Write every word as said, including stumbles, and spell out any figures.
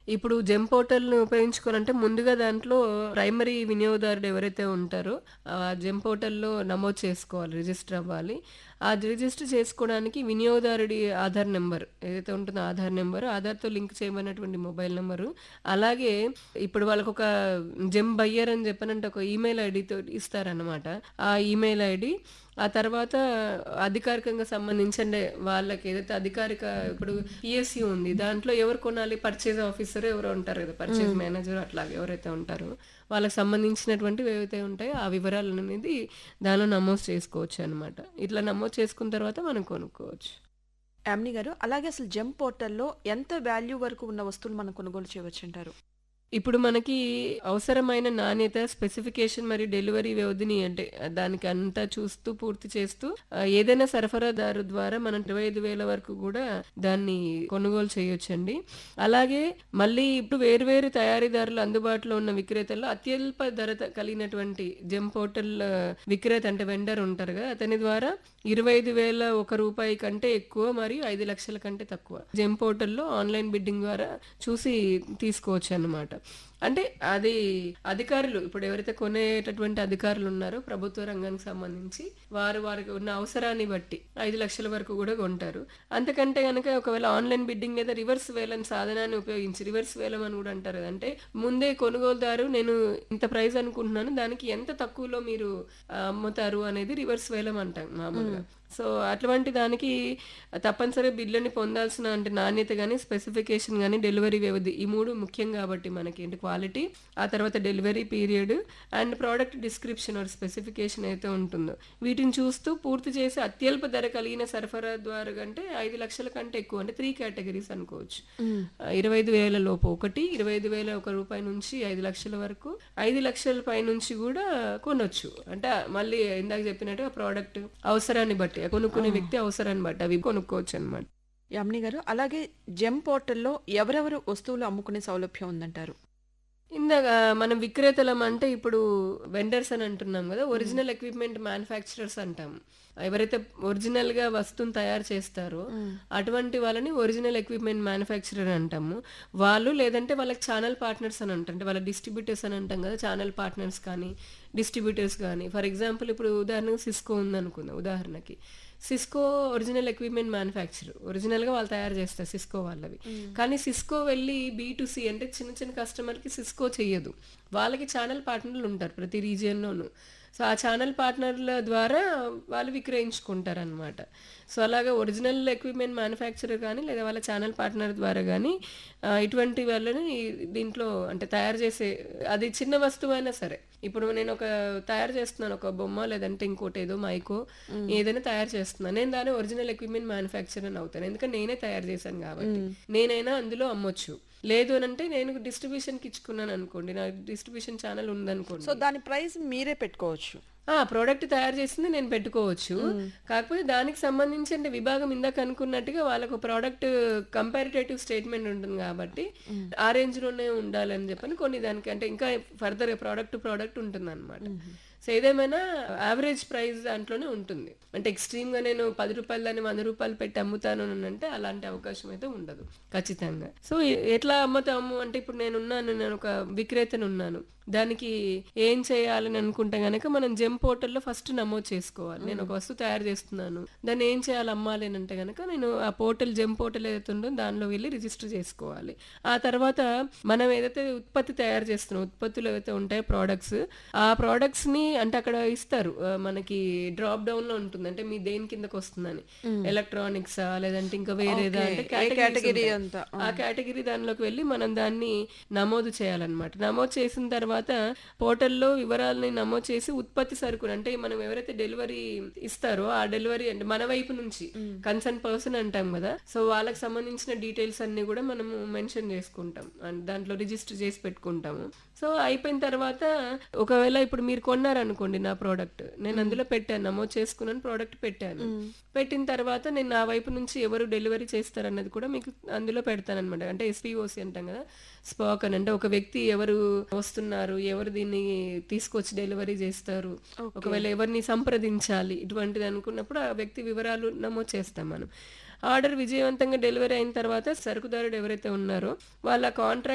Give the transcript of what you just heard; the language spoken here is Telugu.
ఇప్పుడు జెమ్ పోర్టల్‌ని ఉపయోగించుకోవాలంటే ముందుగా దాంట్లో ప్రైమరీ వినియోగదారుడు ఎవరైతే ఉంటారో ఆ జెమ్ పోర్టల్‌లో నమోదు చేసుకోవాలి. రిజిస్టర్ అవ్వాలి. ఆ రిజిస్టర్ చేసుకోవడానికి వినియోగదారుడి ఆధార్ నంబర్ ఏదైతే ఉంటుందో ఆధార్ నంబర్, ఆధార్‌తో లింక్ చేయబడినటువంటి మొబైల్ నంబరు, అలాగే ఇప్పుడు వాళ్ళకొక జెమ్ బయ్యర్ అని చెప్పనంటే ఒక ఈమెయిల్ ఐడీతో ఇస్తారనమాట. ఆ ఈమెయిల్ ఐడీ, ఆ తర్వాత అధికారికంగా సంబంధించి అంటే వాళ్ళకి ఏదైతే అధికారిక ఇప్పుడు పిఎస్యు ఉంది. దాంట్లో ఎవరు కొనాలి? పర్చేజ్ ఆఫీసర్ ఎవరో ఉంటారు కదా! పర్చేజ్ హ్మ్. మేనేజర్ అట్లాగా ఎవరైతే ఉంటారో వాళ్ళకి సంబంధించినటువంటివి ఏవైతే ఉంటాయో ఆ వివరాలనేది దానిలో నమోదు చేసుకోవచ్చనమాట. ఇట్లా నమోదు చేసుకున్న తర్వాత మనం కొనుక్కోవచ్చు. యామిని గారు, అలాగే అసలు జెమ్ పోర్టల్‌లో ఎంత వాల్యూ వరకు ఉన్న వస్తువులు మనం కొనుగోలు చేయవచ్చంటారు? ఇప్పుడు మనకి అవసరమైన నాణ్యత, స్పెసిఫికేషన్ మరియు డెలివరీ వ్యవధిని అంటే దానికి అంతా చూస్తూ పూర్తి చేస్తూ ఆహ్, ఏదైనా సరఫరాదారు ద్వారా మనం ఇరవై ఐదు వేల వరకు గూడా దాన్ని కొనుగోలు చేయొచ్చండి. అలాగే మళ్ళీ ఇప్పుడు వేరు వేరు తయారీదారులు అందుబాటులో ఉన్న విక్రేతల్లో అత్యల్ప ధర త కలిగినటువంటి జెమ్ పోర్టల్ విక్రేత అంటే వెండర్ ఉంటారు గదా! అతని ద్వారా ఇరవై ఐదు వేల ఒక రూపాయి కంటే ఎక్కువ మరియు ఐదు లక్షల కంటే తక్కువ. జెమ్ పోర్టల్‌లో ఆన్‌లైన్ బిడ్డింగ్ ద్వారా చూసి తీసుకోవచ్చన్నమాట. అంటే అది అధికారులు ఇప్పుడు ఎవరైతే కొనేటటువంటి అధికారులు ఉన్నారో ప్రభుత్వ రంగానికి సంబంధించి వారు వారికి ఉన్న అవసరాన్ని బట్టి ఐదు లక్షల వరకు గూడా కొంటారు. అంతకంటే గనక ఒకవేళ ఆన్‌లైన్ బిడ్డింగ్ లేదా రివర్స్ వేలం సాధనాన్ని ఉపయోగించి రివర్స్ వేలం అని గూడా అంటారు గదా! అంటే ముందే కొనుగోలుదారు నేను ఇంత ప్రైస్ అనుకుంటున్నాను. దానికి ఎంత తక్కువలో మీరు ఆహ్, అమ్ముతారు అనేది రివర్స్ వేలం అంటాం మామూలుగా. హ్మ్. సో, అటువంటి దానికి తప్పనిసరిగా బిల్లుని పొందాల్సిన అంటే నాణ్యత గాని, స్పెసిఫికేషన్ గాని, డెలివరీ వ్యవధి ఈ మూడు ముఖ్యం గాబట్టి మనకి అంటే క్వాలిటీ, ఆ తర్వాత delivery period and product description are specification అయితే ఉంటుందో వీటిని చూస్తూ పూర్తి చేసి అత్యల్ప ధర కలిగిన సరఫరా ద్వారా కంటే ఐదు లక్షల కంటే ఎక్కువ అంటే మూడు కేటగిరీస్ అనుకోవచ్చు. హ్మ్. ఆహ్, ఇరవై ఐదు వేల లోపు ఒకటి, ఇరవై ఐదు వేల ఒక రూపాయి నుంచి ఐదు లక్షల వరకు, ఐదు లక్షల పైనుంచి గూడా కొనొచ్చు. అంటే మళ్ళీ ఇందాక చెప్పినట్టుగా ప్రొడక్ట్ అవసరాన్ని బట్టి కొనుక్కునే ఆ! వ్యక్తి అవసరాన్ని బట్టి అవి కొనుక్కోవచ్చనమాట. యామిని గారు, అలాగే జెమ్ పోర్టల్‌లో ఎవరెవరు వస్తువులు అమ్ముకునే సౌలభ్యం ఉందంటారు? ఇందాక మనం విక్రేతలం అంటే ఇప్పుడు వెండర్స్ అని అంటున్నాం గదా! హ్మ్. ఒరిజినల్ ఎక్విప్‌మెంట్ మ్యానుఫ్యాక్చరర్స్ అంటాం. ఎవరైతే ఒరిజినల్‌గా వస్తువుని తయారు చేస్తారో హ్మ్. అటువంటి వాళ్ళని ఒరిజినల్ ఎక్విప్‌మెంట్ మ్యానుఫ్యాక్చరర్ అంటాము. వాళ్ళు లేదంటే వాళ్ళకి ఛానల్ పార్ట్నర్స్ అని అంటాం. అంటే వాళ్ళ డిస్ట్రిబ్యూటర్స్ అని అంటాం గదా! ఛానల్ పార్ట్నర్స్ కానీ, డిస్ట్రిబ్యూటర్స్ గానీ ఫర్ ఎగ్జాంపుల్ ఇప్పుడు ఉదాహరణకు సిస్కో ఉందనుకుందాం ఉదాహరణకి. Cisco original equipment manufacturer. ఒరిజినల్‌గా వాళ్ళు తయారు చేస్తారు సిస్కో వాళ్ళవి. హ్మ్. కానీ సిస్కో వెళ్ళి బీ టు సి అంటే చిన్న చిన్న కస్టమర్‌కి సిస్కో చెయ్యదు. వాళ్ళకి ఛానల్ పార్ట్నర్‌లు ఉంటారు ప్రతి రీజియన్‌లోనూ. సో, ఆ ఛానల్ పార్ట్నర్‌ల ద్వారా వాళ్ళు విక్రయించుకుంటారనమాట. సో, అలాగా ఒరిజినల్ ఎక్విప్‌మెంట్ మ్యానుఫ్యాక్చరర్ గానీ లేదా వాళ్ళ ఛానల్ పార్ట్నర్ ద్వారా గానీ ఆహ్, ఇటువంటి వాళ్ళని దీంట్లో అంటే తయారు చేసే అది చిన్న వస్తువైనా సరే. ఇప్పుడు నేను ఒక తయారు చేస్తున్నాను ఒక బొమ్మ లేదంటే ఇంకోటి ఏదో మైకో హ్మ్. ఏదైనా తయారు చేస్తున్నాను. నేను దాన్ని ఒరిజినల్ ఎక్విప్‌మెంట్ మ్యానుఫ్యాక్చరర్ అని అవుతాను. ఎందుకంటే నేనే తయారు చేశాను గాబట్టి. హ్మ్. నేనైనా అందులో అమ్మొచ్చు. లేదు అనంటే నేను డిస్ట్రిబ్యూషన్‌కి ఇచ్చుకున్నాననుకోండి. నా డిస్ట్రిబ్యూషన్ ఛానల్ సో, ఉందనుకోండి. దాని ప్రైస్ మీరే పెట్టుకోవచ్చు. ఆ! ప్రొడక్ట్ తయారు చేసింది నేను పెట్టుకోవచ్చు. హ్మ్. కాకపోతే దానికి సంబంధించి అంటే విభాగం ఇందాక అనుకున్నట్టుగా వాళ్ళకు ప్రొడక్ట్ కంపారిటేటివ్ స్టేట్మెంట్ ఉంటుంది గాబట్టి, హ్మ్. ఆ రేంజ్‌లోనే ఉండాలని చెప్పని కొన్ని దానికి అంటే ఇంకా ఫర్దర్‌గా ప్రొడక్ట్ టు ప్రొడక్ట్ ఉంటుందనమాట. హుహు. సో, ఏదేమైనా యావరేజ్ ప్రైస్ దాంట్లోనే ఉంటుంది. అంటే ఎక్స్‌ట్రీమ్‌గా నేను రూ. పది దాన్ని రూ. వంద పెట్టి అమ్ముతాను అనంటే అలాంటి అవకాశం అయితే ఉండదు ఖచ్చితంగా. సో, ఎ ఎట్లా అమ్ముతాము అంటే ఇప్పుడు నేనున్నాను. నేనొక విక్రేతనున్నాను. దానికి ఏం చేయాలని అనుకుంటే గనక మనం జెమ్ పోర్టల్‌లో ఫస్ట్ నమోదు చేసుకోవాలి. నేను హ్మ్. ఒక వస్తువు తయారు చేస్తున్నాను. దాన్ని ఏం చేయాలి అమ్మాలి అనంటే గనక నేను ఆ పోర్టల్ జెమ్ పోర్టల్ ఏదైతే ఉందో దానిలో వెళ్లి రిజిస్టర్ చేసుకోవాలి. ఆ తర్వాత మనం ఏదైతే ఉత్పత్తి తయారు చేస్తున్నాం, ఉత్పత్తులు ఏవైతే ఉంటాయో ప్రొడక్ట్స్, ఆ ప్రొడక్ట్స్‌ని అంటే అక్కడ ఇస్తారు. ఆహ్, మనకి డ్రాప్ డౌన్‌లో ఉంటుంది. అంటే మీ దేని కిందకొస్తుందని. హ్మ్. ఎలక్ట్రానిక్సా లేదంటే ఇంకా వేరేదా ఓకే. అంటే ఏ కేటగిరీస్ కేటగిరీ ఉంటాయి. అంతా. ఆ! ఆ కేటగిరీ దానిలోకి వెళ్లి మనం దాన్ని నమోదు చేయాలన్నమాట. నమోదు చేసిన తర్వాత పోర్టల్‌లో వివరాలని నమోదు చేసి ఉత్పత్తి సరుకులు అంటే మనం ఎవరైతే డెలివరీ ఇస్తారో ఆ డెలివరీ అంటే మన వైపు నుంచి హ్మ్. కన్సర్న్ పర్సన్ అంటాం గదా! సో, వాళ్ళకి సంబంధించిన డీటెయిల్స్ అన్నీ గూడా మనము మెన్షన్ చేసుకుంటాం. అండ్ దాంట్లో రిజిస్టర్ చేసి పెట్టుకుంటాము. సో, అయిపోయిన తర్వాత ఒకవేళ ఇప్పుడు మీరు కొన్నారనుకోండి నా ప్రొడక్ట్. నేను హ్మ్. అందులో పెట్టాను. నమోదు చేసుకున్నాను. ప్రొడక్ట్ పెట్టాను. హ్మ్. పెట్టిన తర్వాత నేను నా వైపు నుంచి ఎవరు డెలివరీ చేస్తారన్నది కూడా మీకు అందులో పెడతాననమాట. అంటే ఎస్‌పీఓసీ అంటాం గదా! స్పాక్ అని అంటే ఒక వ్యక్తి ఎవరు వస్తున్నారు, ఎవరు దీన్ని తీసుకొచ్చి డెలివరీ చేస్తారు, ఓకే. ఒకవేళ ఎవరిని సంప్రదించాలి ఇటువంటిది అనుకున్నప్పుడు ఆ వ్యక్తి వివరాలు నమోదు చేస్తాం మనం. ఆర్డర్ విజయవంతంగా డెలివరీ అయిన తర్వాత సరుకుదారుడు ఎవరైతే ఉన్నారో వాళ్ళ కాంట్రాక్ట్